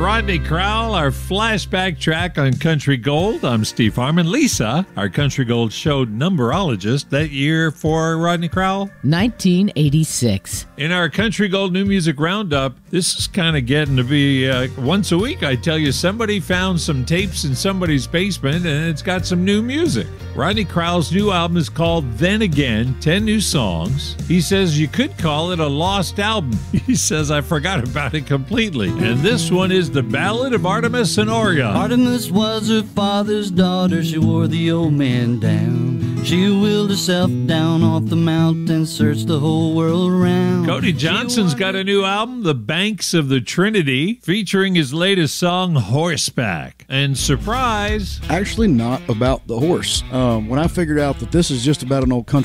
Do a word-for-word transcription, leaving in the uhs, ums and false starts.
Rodney Crowell, our flashback track on Country Gold. I'm Steve Harmon. Lisa, our Country Gold show numberologist. That year for Rodney Crowell? nineteen eighty-six. In our Country Gold New Music Roundup, this is kind of getting to be uh, once a week. I tell you, somebody found some tapes in somebody's basement and it's got some new music. Rodney Crowell's new album is called Then Again, ten new songs. He says you could call it a lost album. He says I forgot about it completely. And this one is the Ballad of Artemis and Oregon. Artemis was her father's daughter. She wore the old man down. She wheeled herself down off the mountain, searched the whole world around. Cody Johnson's got a new album, The Banks of the Trinity, featuring his latest song, Horseback. And surprise, actually not about the horse. Um, when I figured out that this is just about an old country